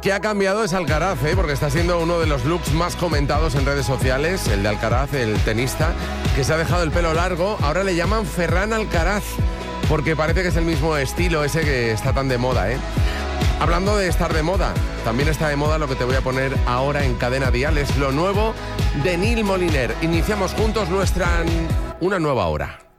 Que ha cambiado es Alcaraz, porque está siendo uno de los looks más comentados en redes sociales, el de Alcaraz, el tenista, que se ha dejado el pelo largo. Ahora le llaman Ferran Alcaraz, porque parece que es el mismo estilo ese que está tan de moda, Hablando de estar de moda, también está de moda lo que te voy a poner ahora en Cadena Dial, es lo nuevo de Neil Moliner. Iniciamos juntos una nueva hora.